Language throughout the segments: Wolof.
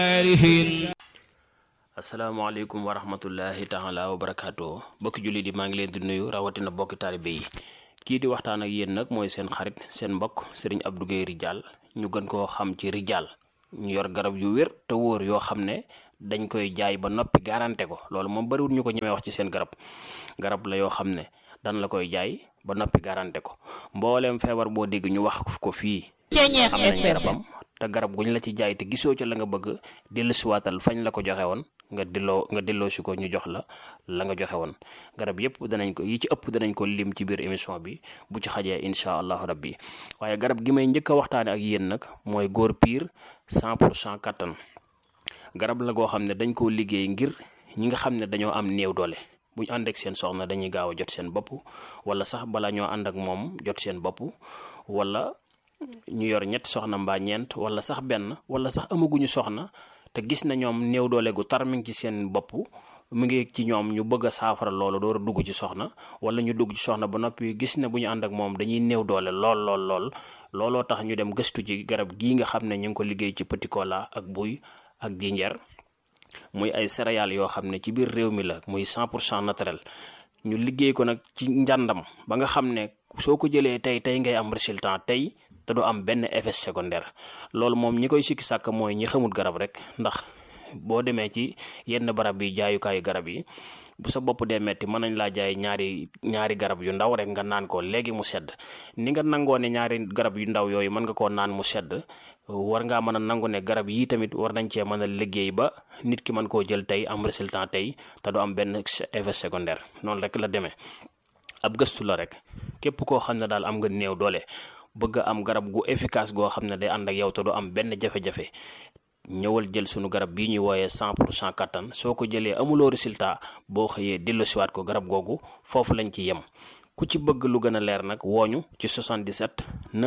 asalaamaaleykum wa rahmatullahi taala wa barakaatu bokki jullit yi maa ngi leen di nuyu rawatina bokki taalibe yi kii di waxtaan ak yéen nag mooy seen xarit seen mbokk Serigne Abdou Guèye Ridial ñu gën koo xam ci Ridial ñu yor garab yu wér te wóor yoo xam ne dañ koy jaay ba noppi garanté ko loolu moom bariwul ñu ko ñemee wax ci seen garab la yoo xam ne dan la koy jaay ba noppi garanté ko mbooleem feebar boo dégg ñu wax ko fii am nañ garabam te garab guñ la ci jaay te gisoo ca la nga bëgg dellusiwaatal fañ la ko joxe woon nga delloo si ko ñu jox la nga joxe woon garab yëpp danañ ko yi ci ëpp danañ ko lim ci biir émission bi bu ci xajee incha allahu rabbi waaye garab gi may njëkk a waxtaane ak yéen nag mooy góor piir 100% kattan garab la goo xam ne dañ koo liggéey ngir ñi nga xam ne dañoo am néew doole bu ñu ànd ak seen soxna dañuy gaaw a jot seen bopp wala sax bala ñoo ànd ak moom jot seen bopp wala ñu yor ñetti soxna mbaa ñeent wala sax benn wala sax amaguñu soxna te gis na ñoom néew doole gu tar mi ngi ci seen bopp mu ngi ci ñoom ñu bëgg a saafara loolu door a dugg ci soxna wala ñu dugg ci soxna ba noppi gis ne bu ñu ànd ak moom dañuy néew doole looloo tax ñu dem gëstu ci garab gii nga xam ne ñu ngi ko liggéey ci petit cola ak buy ak jinjeer muy ay céréales yoo xam ne ci biir réew mi la muy 100% naturel ñu liggéey ko nag ci njàndam ba nga xam ne soo ko jëlee tey ngay am résultat tey te du am benn effet secondaire loolu moom ñi koy sikki sàkk mooy ñi xamul garab rek ndax boo demee ci yenn barab yi jaayukaayu garab yi bu sa bopp dee metti mën nañ laa jaay ñaari garab yu ndaw rek nga naan ko léegi mu sedd ni nga nangoo ne ñaari garab yu ndaw yooyu mën nga koo naan mu sedd war ngaa mën a nangu ne garab yii tamit war nañ cee mën a liggéey ba nit ki mën koo jël tey am résultat tey te du am benn effet secondaire noonu rek la demee ab gëstu la rek képp koo xam ne daal am nga néew doole bëgg am garab gu efficace goo xam ne day ànd ak yow te du am benn jafe-jafe ñëwal jël sunu garab bii ñuy wooyee 100% kattan soo ko jëlee amuloo résultat boo xëyee delloosiwaat ko garab googu foofu lañ ci yem ku ci bëgg lu gën a leer nag wooñu ci 77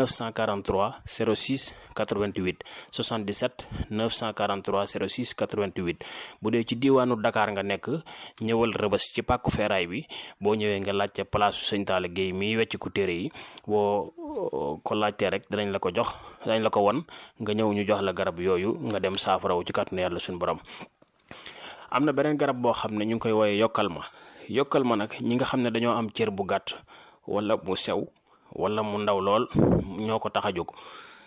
943 06 88 77 943 06 88 bu dee ci diiwaanu Dakar nga nekk ñëwal Rëbës ci pàkku feeraay bi boo ñëwee nga laajte place su Sëñ Talla Guèye miy wecc ku téere yi boo ko laajtee rek danañ la ko jox danañ la ko won nga ñëw ñu jox la garab yooyu nga dem saafarawu ci kàttanu yàlla suñu borom. am na beneen garab boo xam ne ñu ngi koy wooyee yokkal ma nag ñi nga xam ne dañoo am cër bu gàtt wala mu sew wala mu ndaw lool ñoo ko tax a jóg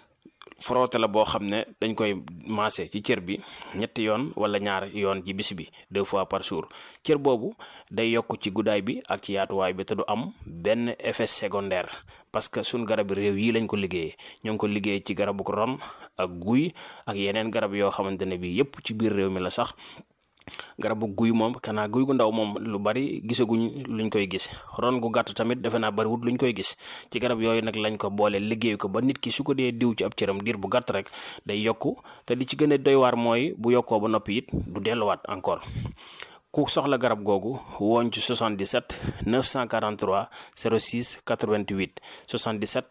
frotté la boo xam ne dañ koy maase ci cër bi ñetti yoon wala ñaar yoon ci bis bi 2 fois par jour cër boobu day yokk ci guddaay bi ak ci yaatuwaay bi te du am benn effet secondaire parce que suñ garab réew yi lañ ko liggéeyee ñoo ngi ko liggéey ci garabu ron ak guy ak yeneen garab yoo xamante ne bi yépp ci biir réew mi la sax garabu guy moom kanaa guy gu ndaw moom lu bari gisaguñ luñ koy gis ron gu gàtt tamit defe naa bariwut luñ koy gis ci garab yooyu nag lañ ko boole liggéey ko ba nit ki su ko dee diw ci ab cëram diir bu gàtt rek day yokku te li ci gën a doy waar mooy bu yokkoo ba noppi it du delluwaat encore ku soxla garab googu wooñ ci 77 943 06 88 77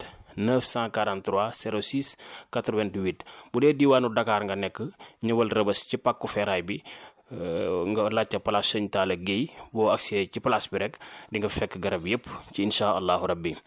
943 06 88 bu dee diiwaanu Dakar nga nekk ñëwal Rëbës ci pàkku feeraay bi nga laajte place Sëñ Talla Guèye boo agsee ci place bi rek di nga fekk garab yépp ci incha allahu rabbi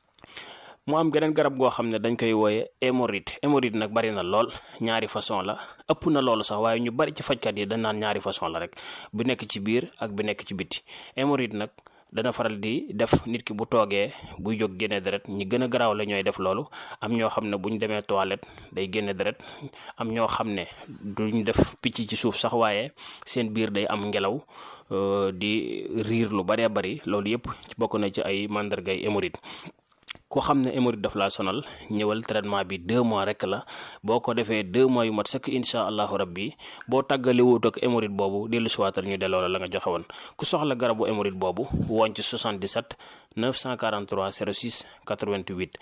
mu am geneen garab goo xam ne dañ koy wooye hémorroïde nag bari na lool ñaari façon la ëpp na loolu sax waaye ñu bari ci fajkat yi dañ naan ñaari façon la rek bu nekk ci biir ak bu nekk ci biti hémorroïde nag dana faral di def nit ki bu toogee buy jóg génne deret ñi gën a garaaw la ñooy def loolu am ñoo xam ne bu ñu demee toilette day génne deret am ñoo xam ne duñ def picc ci suuf sax waaye seen biir day am ngelaw di riir lu baree bari loolu yépp bokk na ci ay màndargay hémorroïde ku xam ne hémorroïde daf laa sonal ñëwal traitement bi 2 mois rek la boo ko defee 2 mois yu mat sëkk incha allahu rabbi boo tàggale wut ak hémorroïde boobu dellu siwaatal ñu delloo la nga joxe woon ku soxla garabu hémorroïde boobu woon ci 77 943 06 88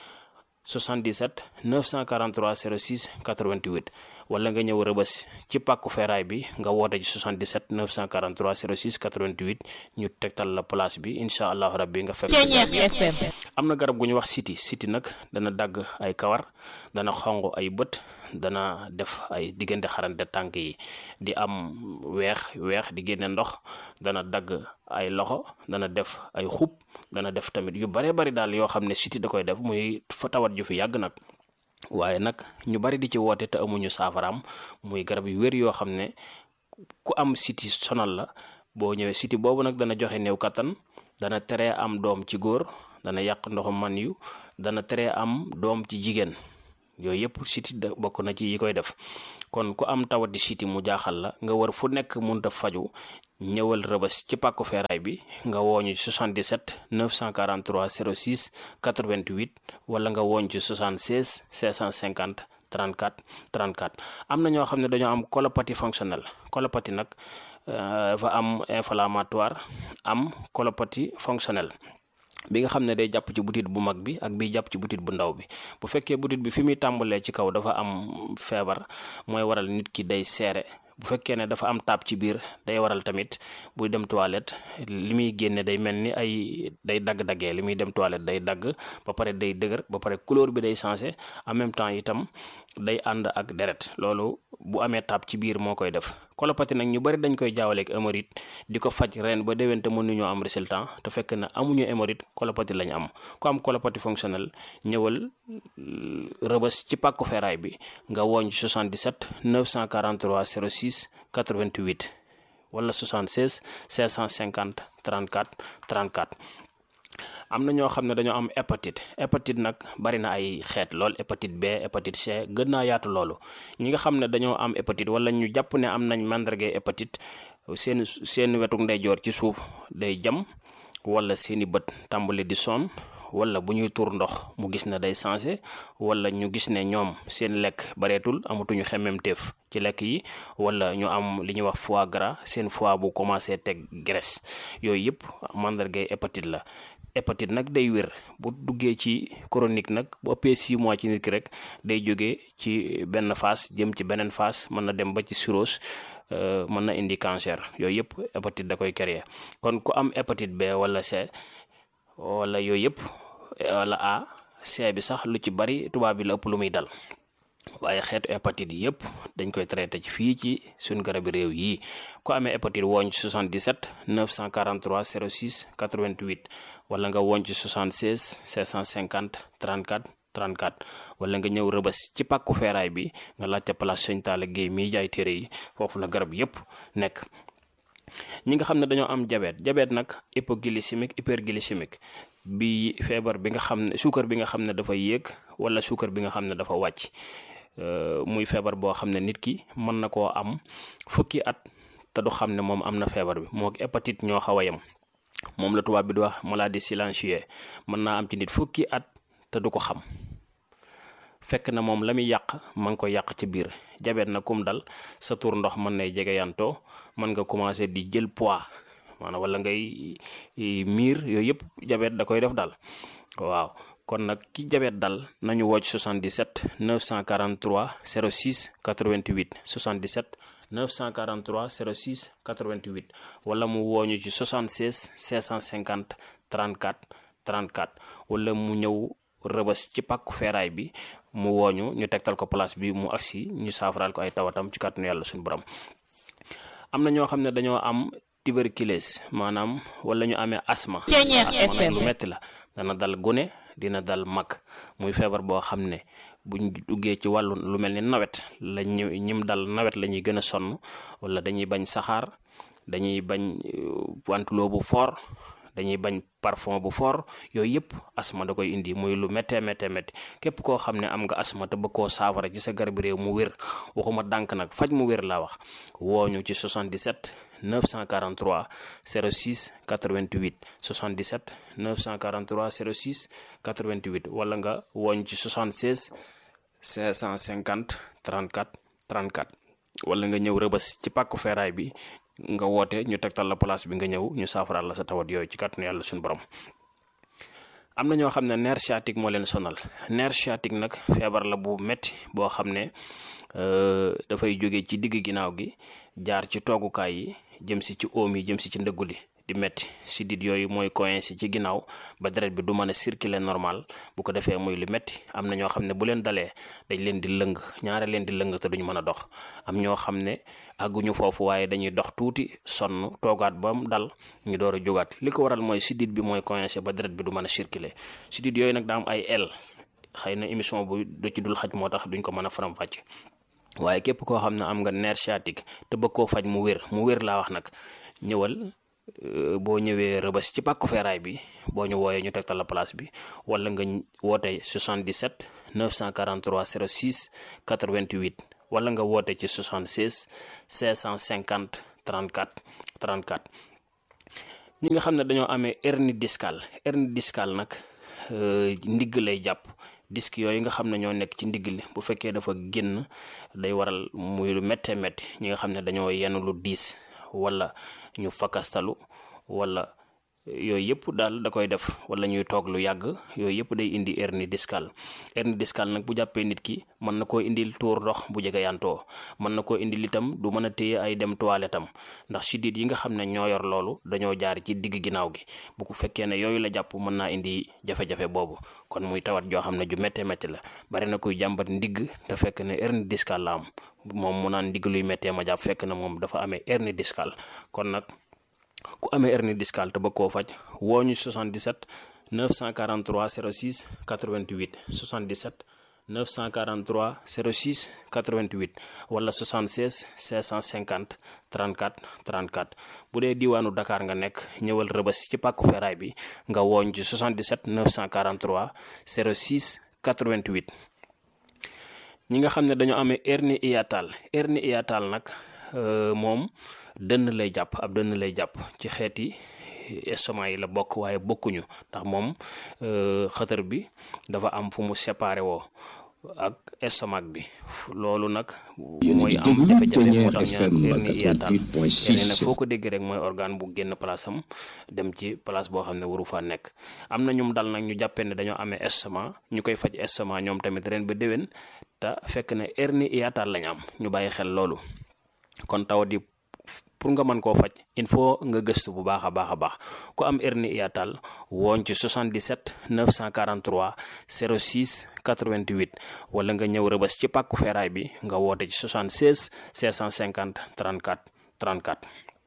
77 943 06 88 wala nga ñëw Rëbës ci pàkku feeraay bi nga woote ci 77 943 06 88 ñu tegtal la place bi incha allahu rabbi nga fekk am na garab gu ñu wax siti nag dana dagg ay kawar dana xonq ay bët dana def ay diggante xarante tànk yi di am weex di génne ndox dana dagg ay loxo dana def ay xub dana def tamit yu bare bari daal yoo xam ne siti da koy def muy fa tawat ju fi yàgg nag waaye nag ñu bari di ci woote te amuñu saafaraam muy garab yu wér yoo xam ne ku am siti sonal la boo ñëwee siti boobu nag dana joxe néew kattan, dana teree am doom ci góor, dana yàq ndoxu man yu, dana teree am doom ci jigéen. yooyu yëpp siti bokk na ci yi koy def. kon ku am tawati siti mu jaaxal la nga war fu nekk mënta faju, ñëwal Rëbës ci pàkku feeraay bi nga wooñu 77 943 06 88 wala nga wooñ ci 76 650 34 34. am na ñoo xam ne dañoo am colopathie fonctionnelle. colopathie nag dafa am inflammatoire, am colopathie fonctionnelle bi nga xam ne day jàpp ci butit bu mag bi ak bi jàpp ci butit bu ndaw bi. bu fekkee butit bi fi muy tàmbalee ci kaw dafa am feebar, mooy waral nit ki day seere. bu fekkee ne dafa am taab ci biir day waral tamit buy dem toilette li muy génne day mel ni ay day dagg-daggee, li muy dem toilette day dagg, ba pare day dëgër, ba pare couleur bi day changé, en même temps itam day ànd ak deret. loolu bu amee taab ci biir moo koy def. colopathie nag ñu bari dañ koy jaawaleeg hémorroïde di ko faj ren ba déwén te mënuñoo am résultat, te fekk na amuñu hémorroïde, colopathie lañ am. ku am colopathie fonctionnelle ñëwal Rëbës ci pàkku feeraay bi nga wooñ 77 943 06 88 wala 76 550 34 34. am na ñoo xam ne dañoo am hépatite nag bari na ay xeet lool. hépatite B, hépatite C, gën naa yaatu loolu. ñi nga xam ne dañoo am hépatite wala ñu jàpp ne am nañ màndargay hépatite, seen wetuk ndeyjoor ci suuf day jam, wala seeni bët tàmbali di sonn, wala bu ñuy tuur ndox mu gis ne day changé, wala ñu gis ne ñoom seen lekk bareetul, amatuñu xemmemteef ci lekk yi, wala ñu am li ñuy wax foie gras, seen foie bu commencé teg graisse. yooyu yëpp màndargay hépatite la. hépatite nag day wér bu duggee ci chronique nag bu ëppee 6 mois ci nit ki rek day jógee ci benn phase jëm ci beneen phase, mën na dem ba ci cirrhose, mën na indi cancer. yooyu yëpp hépatite da koy créer. kon ku am hépatite B wala C wala yooyu yëpp, wala A, C bi sax lu ci bari tubaab bi la ëpp lu muy dal, waaye xeetu hépatite yi yëpp dañ koy traité ci fii ci suñu garabi réew yi. ku amee hépatite wooñ ci 77 943 06 88 wala nga wooñ ci 76 550 34 34 wala nga ñëw Rëbës ci pàkku feeraay bi nga laajte place Sëñ Talla Guèye miy jaay téere yi, foofu la garab yëpp nekk. ñi nga xam ne dañoo am diabète nag hypoglycémique, hyperglycémique bi feebar bi nga xam ne suukar bi nga xam ne dafa yéeg wala suukar bi nga xam ne dafa wàcc, muy feebar boo xam ne nit ki mën na koo am fukki at te du xam ne moom am na feebar bi. moo hépatite ñoo xaw a yem, moom la tubaab bi di wax maladie silencieuse. mën naa am ci nit fukki at te du ko xam, fekk na moom la muy yàq ma ngi ko yàq ci biir. diabète na kum dal sa tur ndox mën nay jegeyantoo, mën nga commencé di jël poids, maanaam wala ngay miir. yooyu yëpp diabète da koy def daal. waaw kon nag ki diabète dal nañu woo ci 77 943 06 88 77 943 06 88 wala mu wooñu ci 76 650 34 34 wala mu ñëw Rëbës ci pàkku feeraay bi mu wooñu ñu tegtal ko place bi mu agsi ñu saafaraal ko ay tawatam ci kàttanu yàlla suñu borom. am na ñoo xam ne dañoo am tuberculose, maanaam wala ñu amee asma. asma nag lu metti la, dana dal gune, dina dal mag. muy feebar boo xam ne buñ duggee ci wàllu lu mel ni nawet la ñim dal nawet la ñuy gën a sonn, wala dañuy bañ saxaar, dañuy bañ wantuloo bu fort, dañuy bañ parfum bu fort. yooyu yëpp asma da koy indi, muy lu méttee métti. képp koo xam ne am nga asma te bëgg koo saafara ci sa garab réew mu wér, waxuma dànk nag, faj mu wér laa wax, wooñu ci 77 943 06 88 77 943 06 88 wala nga wooñ ci 76 550 34 34 wala nga ñëw Rëbës ci pàkku feeraay bi nga woote ñu tegtal la place bi nga ñëw ñu saafaraal la sa tawat yooyu ci kàttanu yàlla suñu borom. am na ñoo xam ne nerf sciatique moo leen sonal. nerf sciatique nag feebar la bu metti boo xam ne dafay jóge ci digg ginnaaw gi jaar ci toogukaay yi jëm si ci oom yi jëm si ci ndëggu li di metti. sidit yooyu mooy coincé ci ginnaaw ba deret bi du mën a circuler normal, bu ko defee muy lu metti. am na ñoo xam ne bu leen dalee dañ leen di lëng, ñaare leen di lëng te duñ mën a dox. am ñoo xam ne àgguñu foofu waaye dañuy dox tuuti sonn toogaat ba mu dal ñu door a jógaat. li ko waral mooy sidit bi mooy coincé ba deret bi du mën a circuler. sidit yooyu nag daa am ay aile xëy na émission bu du ci dul xaj moo tax duñ ko mën a faram-fàcce waaye képp koo xam ne am nga nerf sciatique te bëgg koo faj mu wér laa wax nag ñëwal boo ñëwee Rëbës ci pàkku feeraay bi boo ñu wooyee ñu tegtal la place bi wala nga woote 77 943 06 88 wala nga woote ci 76 550 34 34 ñi nga xam ne dañoo amee hernie discale nag ndigg lay jàpp disque yooyu nga xam ne ñoo nekk ci ndigg li bu fekkee dafa génn day waral muy lu méttee métti ñi nga xam ne dañoo yenn lu diis wala ñu fakastalu wala yooyu yëpp daal da koy def wala ñuy toog lu yàgg yooyu yëpp day indi hernie discale nag bu jàppee nit ki mën na koo indil tuur ndox bu jege yantoo mën na koo indil itam du mën a téye ay dem toilette am ndax siddiit yi nga xam ne ñoo yor loolu dañoo jaar ci digg ginnaaw gi bu ko fekkee ne yooyu la jàpp mën naa indi jafe-jafe boobu kon muy tawat joo xam ne ju méttee métti la bari na kuy jàmbat ndigg te fekk ne hernie discale la am moom mu naan ndigg luy méttee ma jàpp fekk na moom dafa amee hernie discale kon nag ku amee hernie discale te bëgg koo faj woo ñu 77 943 06 88 77 943 06 88 wala 76 550 34 34 bu dee diwaanu Dakar nga nekk ñëwal Rëbës ci pàkku feeraay bi nga wooñ ci 77 943 06 88 ñi nga xam ne dañoo amee hernie hiatale nag moom dënn lay jàpp ci xeeti estomac yi la bokk waaye bokkuñu ndax moom xëtër bi dafa am fu mu séparé woo ak estomac bi loolu nag mooy am jafe-jafe moo tax ñu hernie hiatale hernie nag foo ko dégg rek mooy organe bu génn place am dem ci place boo xam ne waru faa nekk am na ñum dal nag ñu jàppee ne dañoo amee estomac ñu koy faj estomac ñoom tamit ren ba déwén te fekk ne hernie hiatale lañ am ñu bàyyi xel loolu kon tawat yi pour nga mën koo faj il faut nga gëstu bu baax a baax ku am hernie hiatale wooñ ci 77 943 06 88 wala nga ñëw Rëbës ci pàkku feeraay bi nga woote ci 76 550 34 34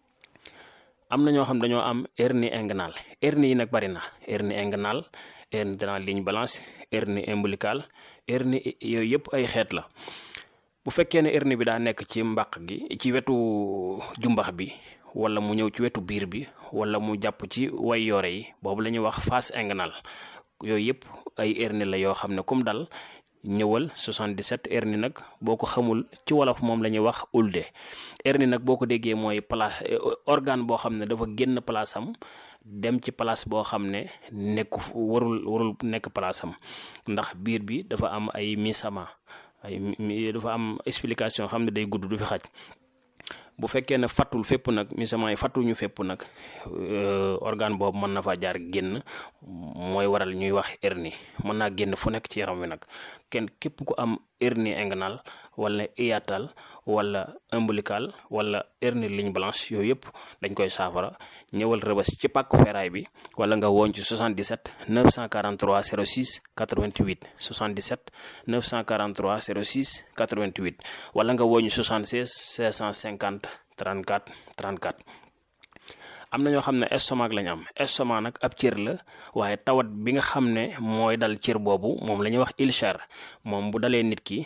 am na ñoo xam dañoo am hernie inguinale hernie yi nag bari na hernie inguinale hernie de la ligne blanche hernie ombilicale hernie yooyu yëpp ay xeet la bu fekkee ne hernie bi daa nekk ci mbàq gi ci wetu jumbax bi wala mu ñëw ci wetu biir bi wala mu jàpp ci way yoore yi boobu la ñuy wax face inguinale yooyu yëpp ay hernie la yoo xam ne kum dal ñëwal 77 hernie nag boo ko xamul ci wolof moom la ñuy wax ulde hernie nag boo ko déggee mooy place organe boo xam ne dafa génn place am dem ci place boo xam ne warul nekk place am ndax biir bi dafa am ay misama dafa am explication xam ne day gudd du fi xaj bu fekkee ne fattul fépp nag misament yi fattuñu fépp nag organe boobu mën na fa jaar génn mooy waral ñuy wax hernie mën naa génn fu nekk ci yaram wi nag képp ku am hernie inguinale wala hiatale wala ombilical wala hernie ligne blanche yooyu yëpp dañ koy saafara ñëwal Rëbës ci pàkku feeraay bi wala nga woon ci 77 943 06 88 77 943 06 88 wala nga woon ci 76 550 34 34 am na ñoo xam ne estomac lañ am estomac nag ab cër la waaye tawat bi nga xam ne mooy dal cër boobu moom la ñuy wax ulcère moom bu dalee nit ki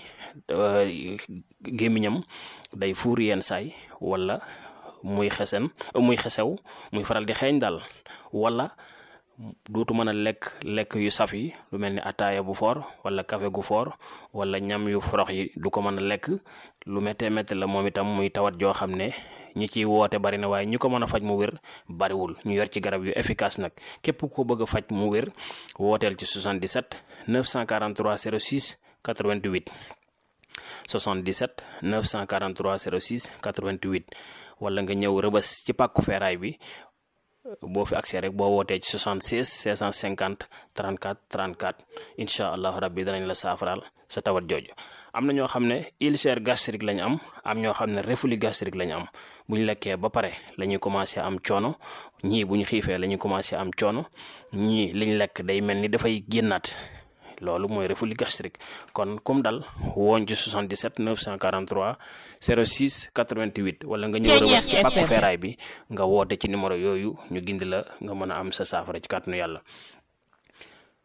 gémmiñam day fuur yenn saay wala muy xesew muy faral di xeeñ daal wala dootu mën a lekk yu saf yi lu mel ni ataaya bu foor wala café gu foor wala ñam yu forox yi du ko mën a lekk lu méttee métti la moom itam muy tawat joo xam ne ñi ciy woote bari na waaye ñu ko mën a faj mu wér bariwul ñu yor ci garab yu efficace nag képp ku ko bëgg a faj mu wér wooteel ci 77 943 06 88 77 943 06 88 wala nga ñëw Rëbës ci pàkku feeraay bi boo fi accès rek boo wootee ci 76 550 34 34 incha allahu rabbi danañ la saafaraal sa tawat jooju. am na ñoo xam ne ulcère gastrique lañ am ñoo xam ne reflux gastrique lañ am bu ñu lekkee ba pare la ñuy commencé am coono ñii bu ñu xiifee la ñuy commencé am coono ñii liñ lekk day mel ni dafay génnaat loolu mooy reflux gastrique kon comme dal woon ci 77 943 06 88 wala nga ñëw Rëbës ci pàkku feeraay bi nga woote ci numéro yooyu ñu gindi la nga mën a am sa saafara ci kàttanu yàlla.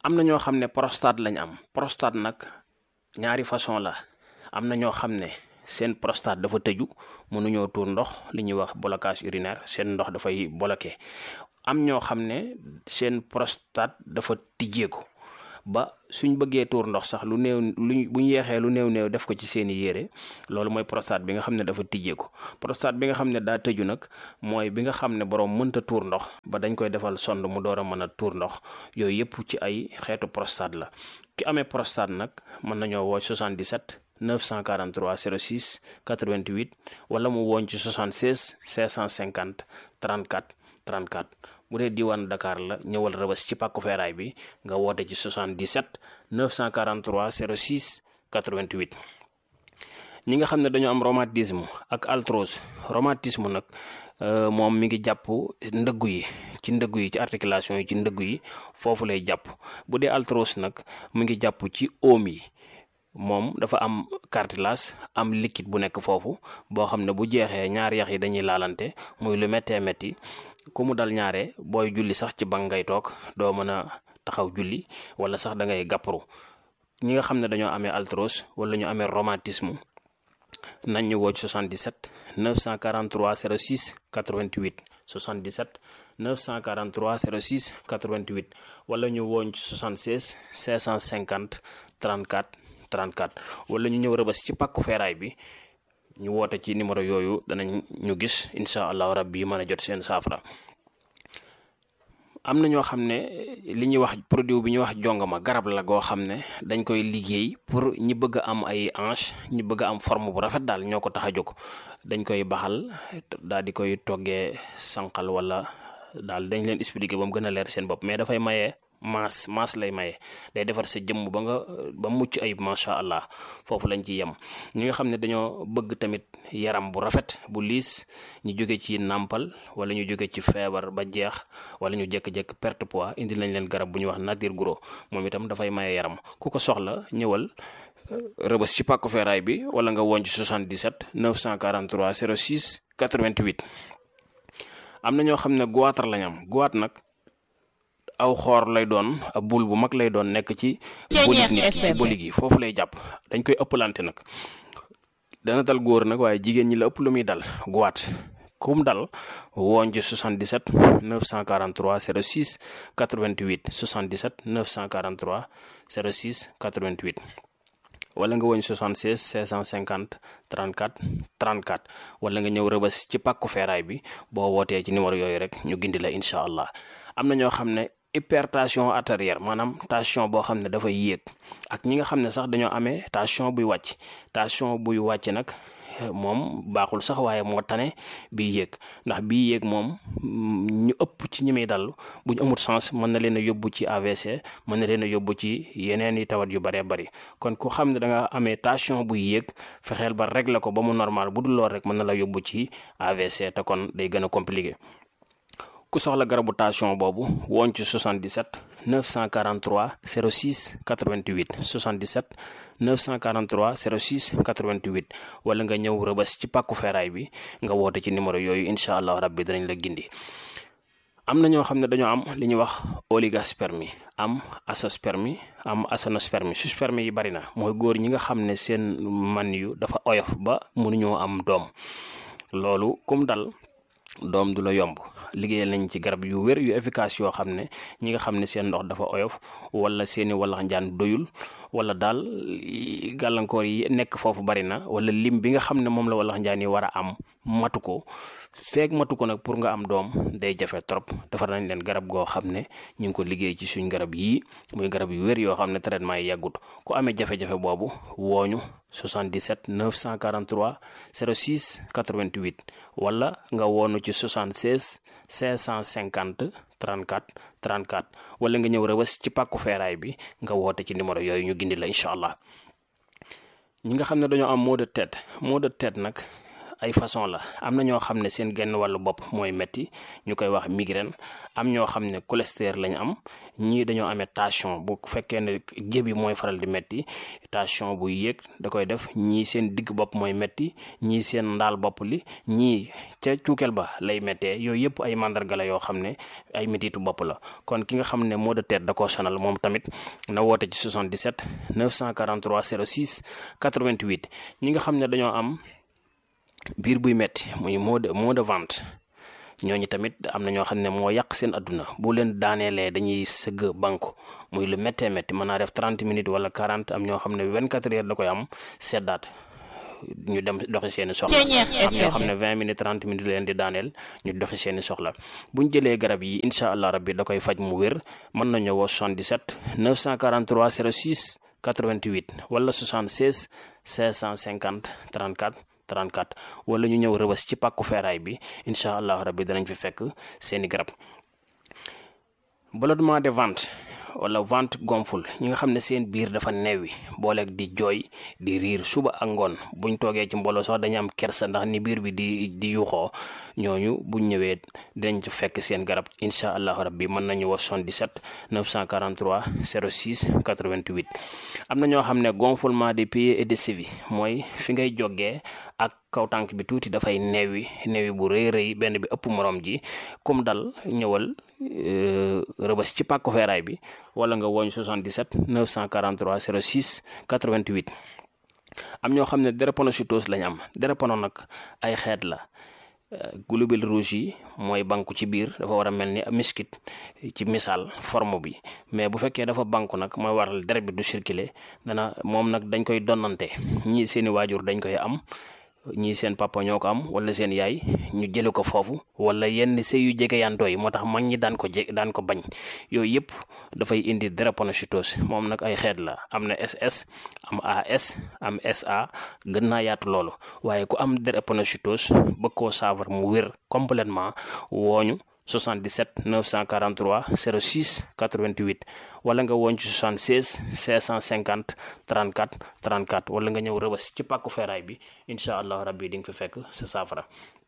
am na ñoo xam ne prostate lañ am. Prostate nag ñaari façon la. am na ñoo xam ne seen prostate dafa tëju mënuñoo tuur ndox li ñuy wax blocage urinaire, seen ndox dafay bloqué. am ñoo xam ne seen prostate dafa tijjeeku ba suñ bëggee tuur ndox sax lu néew buñ yeexee lu néew def ko ci seeni yére. loolu mooy prostate bi nga xam ne dafa tijjeeku. prostate bi nga xam ne daa tëju nag mooy bi nga xam ne borom mënta tuur ndox ba dañ koy defal sonde mu door a mën a tuur ndox. yooyu yëpp ci ay xeetu prostate la. ki amee prostate nag mën nañoo woo 77 943 06 88 wala mu woon ci 76 550 34 34. bu dee diwaan Dakar la ñëwal Rëbës ci pàkku feeraay bi nga woote ci 77 943 06 88. ñi nga xam ne dañoo am rhumatisme ak arthrose. rhumatisme nag moom mi ngi jàpp ndëggu yi ci articulation yi ci ndëggu yi foofu lay jàpp. bu dee arthrose nag mi ngi jàpp ci oom yi. moom dafa am cartilage am liquide bu nekk foofu boo xam ne bu jeexee ñaari yax yi dañuy laalante muy lu méttee métti. ku mu dal ñaare booy julli sax ci bank ngay toog doo mën a taxaw julli wala sax da ngay gàpparu. ñi nga xam ne dañoo amee arthrose wala ñu amee rhumatisme nañ ñu woo 77 943 06 88 77 943 06 88 wala ñu wooñ ci 76 550 34 34 wala ñu ñëw Rëbës ci pàkku feeraay bi ñu woote ci numéro yooyu danañ ñu gis incha allahu rabbi mën a jot seen saafara. am na ñoo xam ne li ñuy wax produit bi ñuy wax jongama garab la goo xam ne dañ koy liggéey pour ñi bëgg a am ay hanche ñi bëgg a am forme bu rafet daal ñoo ko tax a jóg. dañ koy baxal daal di koy toggee sànqal wala daal dañ leen expliquer ba mu gën a leer seen bopp mais dafay maye maas lay maye. day defar sa jëmm ba mucc ayib macha allah. foofu lañ ci yem. ñi nga xam ne dañoo bëgg tamit yaram bu rafet bu liis, ñu jóge ci nàmpal wala ñu jóge ci feebar ba jeex wala ñu jékki-jékki perte poids, indi lañ leen garab bu ñuy wax nature gros. moom itam dafay maye yaram. ku ko soxla ñëwal Rëbës ci pàkku feeraay bi wala nga woon ci 77 943 06 88. am na ñoo xam ne goitre lañ am. goitre nag aw xoor lay doon ab bul bu mag lay doon nekk ci bolig nit ki ci bolig yi foofu lay jàpp. dañ koy ëppalante nag. dana dal góor nag waaye jigéen ñi la ëpp lu muy dal goitre. kum dal woon ci 77 943 06 88 77 943 06 88 wala nga woñ 76 550 34 34 wala nga ñëw Rëbës ci pàkku feeraay bi boo wootee ci numéro yooyu rek ñu gindi la incha allah. am na ñoo xam ne hypertension artérielle maanaam tension boo xam ne dafay yéeg ak ñi nga xam ne sax dañoo amee tension buy wàcc. tension buy wàcc nag moom baaxul sax waaye moo tane bii yéeg ndax bii yéeg moom ñu ëpp ci ñi muy dal bu ñu amul sens mën na leen a yóbbu ci AVC, mën na leen a yóbbu ci yeneen i tawat yu bëree bëri. kon ku xam ne da nga amee tension buy yéeg fexeel ba régler ko ba mu normal bu dul lool rek mën na la yóbbu ci AVC te kon day gën a compliqué. ku soxla garabu tension boobu woon ci 77 943 06 88 77 943 06 88 wala nga ñëw Rëbës ci pàkku feeraay bi nga woote ci numéro yooyu incha allah rabbi danañ la gindi. am na ñoo xam ne dañoo am li ñuy wax oligospermie, am azoospermie, am aténospermie. sperme yi bari na mooy góor ñi nga xam ne seen man yu dafa oyof ba mënuñoo am doom. loolu kum dal doom du la yomb. liggéeyal nañ ci garab yu wér yu efficace yoo xam ne ñi nga xam ne seen ndox dafa oyof wala seeni wallax njaan doyul wala daal gàllankoor yi nekk foofu bari na wala lim bi nga xam ne moom la wallax njaan yi war a am matu ko. feeg matu ko nag pour nga am doom day jafe trop. defar nañ leen garab goo xam ne ñu ngi ko liggéey ci suñ garab yii muy garab yu wér yoo xam ne traitement yi yàggut. ku amee jafe-jafe boobu wooñu 77 943 06 88 wala nga woonu ci 76 550 34 34 wala nga ñëw Rëbës ci pàkku feeraay bi nga woote ci numéro yooyu ñu gindi la incha allah. ñi nga xam ne dañoo am maux de tête nag ay façon la am na ñoo xam ne seen genn wàllu bopp mooy metti ñu koy wax migraine am ñoo xam ne cholestérol lañ am ñii dañoo amee tension bu fekkee ne jëbi mooy faral di metti tension bu yéeg da koy def ñii seen digg bopp mooy metti ñii seen ndaal bopp li ñii ca cuukeel ba lay méttee yooyu yëpp ay mandarga la yoo xam ne ay métitu bopp la kon ki nga xam ne maux de tête da koo sonal moom tamit na woote ci 77 943 06 88 ñi nga xam ne dañoo am biir buy metti muy maux de ventre ñooñu tamit am na ñoo xam ne moo yàq seen adduna bu leen daaneelee dañuy sëgg banku muy lu méttee métti mën naa def 30 minutes wala 40 am ñoo xam ne 24 heures da koy am seddaat ñu dem doxi seeni soxla am ñoo xam ne 20 minutes 30 minutes leen di daaneel ñu doxi seeni soxla buñ jëlee garab yi incha allah rabbi da koy faj mu wér mën nañu woo 77 943 06 88 wala 76 550 34 34 wala ñu ñëw rëbës ci pàkku feeraay bi incha allah rabbi danañ fi fekk seeni garab. ballonnement de ventre wala ventre gonfle ñi nga xam ne seen biir dafa neewi booleeg di jooy di riir suba ak ngoon buñ toogee ci mbooloo sax dañu am kersa ndax ni biir bi di yuuxoo ñooñu buñ ñëwee dinañ ci fekk seen garab incha allahu rabbi mën nañu wax 77 943 06 88 am na ñoo xam ne gonflement des pieds et des chevilles mooy fi ngay jógee ak kaw tànk bi tuuti dafay neewi bu rëy benn bi ëpp morom ji comme dal ñëwal rëbës ci pàkku feeraay bi wala nga woñ 77 943 06 88 am ñoo xam ne drépanocytose lañ am drépano nag ay xeet la globules rouges yi mooy banku ci biir dafa war a mel ni miskit ci misaal forme bi mais bu fekkee dafa banku nag mooy waral deret bi du circuler moom nag dañ koy donnante ñii seeni waajur dañ koy am ñii seen papa ñoo ko am wala seen yaay ñu jële ko foofu wala yenn sëy yu jege yantoo yi moo tax mag ñi daan ko bañ yooyu yëpp dafay indi drépanocytose moom nag ay xeet la am na SS am AS am SA gën naa yaatu loolu waaye ku am drépanocytose bëgg koo saafara mu wér complètement wooñu 77 943 06 88 wala nga woon ci 76 550 34 34 wala nga ñëw rëbës ci pàkku feeraay bi incha allah rabbi di nga fi fekk sa saafara.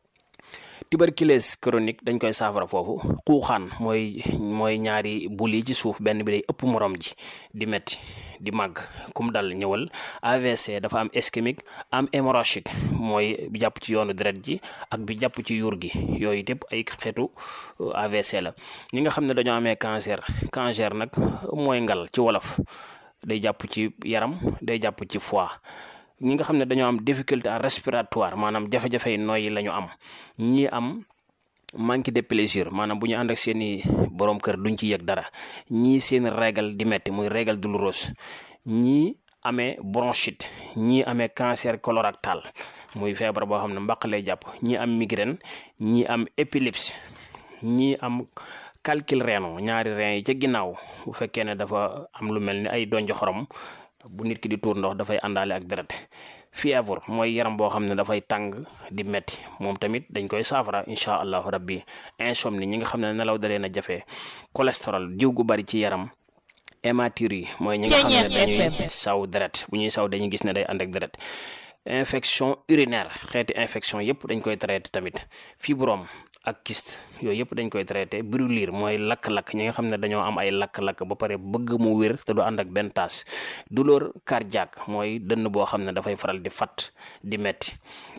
tuberculose chronique dañ koy saafara foofu xuuxaan mooy ñaari bul yi ci suuf benn bi day ëpp morom ji di metti di màgg kum dal ñëwal. AVC dafa am ischémique am hémorragique mooy bi jàpp ci yoonu deret ji ak bi jàpp ci yuur gi yooyu yëpp ay xeetu AVC la. ñi nga xam ne dañoo amee cancer nag mooy ngal ci wolof day jàpp ci yaram day jàpp ci foie. ñi nga xam ne dañoo am difficulté respiratoire maanaam jafe-jafe nooyi la ñu am ñi am manque de plaisir maanaam bu ñu ànd ak seeni borom kër duñ ci yëg dara ñii seen régal di metti muy régal douloureuse ñii amee bronchite ñii amee cancer colorectal muy feebar boo xam ne mbaq lay jàpp ñii am migraine ñii am épilepsie ñii am calcul rénal ñaari rein yi ca ginnaaw bu fekkee ne dafa am lu mel ni ay donjo xorom bu nit ki di tuur ndox dafay àndaale ak deret. fièvre mooy yaram boo xam ne dafay tàng di metti moom tamit dañ koy saafara incha allahu rabbi. insomnie ñi nga xam ne nelaw da leen a jafe. cholestérol diw gu bari ci yaram. hématurie mooy ñi nga xam ne dañuy saw deret bu ñuy saw dañuy gis ne day ànd ak deret. infection urinaire xeeti infection yëpp dañ koy traité tamit. fibrome ak kyste yooyu yëpp dañ koy traité. brûlure mooy lakk-lakk ñi nga xam ne dañoo am ay lakk-lakk ba pare bëgg mu wér te du ànd ak benn taas. douleur cardiaque mooy dënn boo xam ne dafay faral di fat di metti.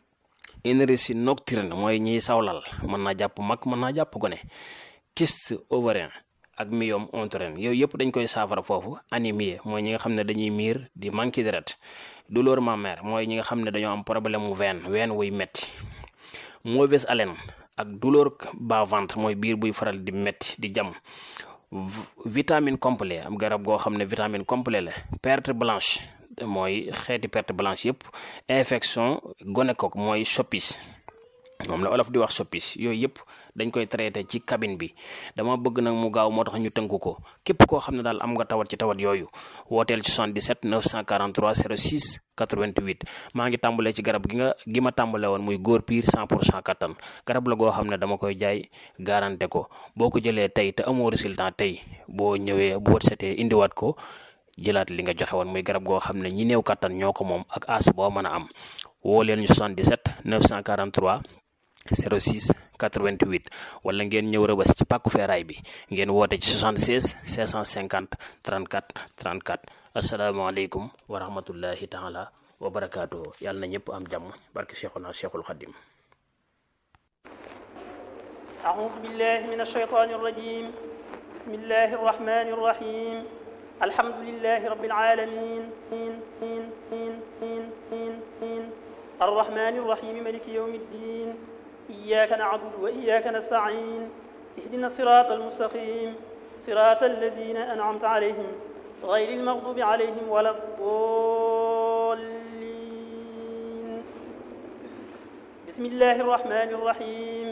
énergie nocturne mooy ñiy sawlal mën naa jàpp mag mën naa jàpp gone. kyste ovarien ak myome utérin yooyu yëpp dañ koy saafara foofu. anémie mooy ñi nga xam ne dañuy miir di manqué deret. douleur mammaire mooy ñi nga xam ne dañoo am problème mu ween wuy metti. mauvaise haleine ak douleur bas ventre mooy biir buy faral di metti di jam. vitamine complet am garab goo xam ne vitamine complet la. perte blanche mooy xeeti perte blanche yëpp. infection gonocoque mooy soppis moom la olof di wax soppis yooyu yëpp dañ koy traité ci cabine bi. dama bëgg nag mu gaaw moo tax ñu tënk ko képp koo xam ne daal am nga tawat ci tawat yooyu wooteel ci 77 943 06 88 maa ngi tàmbalee ci garab gi ma tàmbale woon muy góor piir 100% kattan garab la goo xam ne dama koy jaay garanté ko boo ko jëlee tey te amoo résultat tey boo ñëwee bu wët setee indiwaat ko jëlaat li nga joxe woon muy garab goo xam ne ñi néew kattan ñoo ko moom ak as boo mën a am. woo leen ñu 77 943 06 88 wala ngeen ñëw Rebeuss ci pàkku feeraay bi ngeen woote ci 76 550 34 34 asalaamaaleykum wa rahmatullahi taala wa barakaatuhu yàlla na ñëpp am jàmm barke Cheikhuna Cheikhul Khadim. أعوذ بالله من الشيطان الرجيم بسم الله الرحمن الرحيم الحمد لله رب العالمين الرحمن الرحيم مالك يوم الدين إياك نعبد وإياك نستعين اهدنا الصراط المستقيم صراط الذين أنعمت عليهم غير المغضوب عليهم ولا الضالين بسم الله الرحمن الرحيم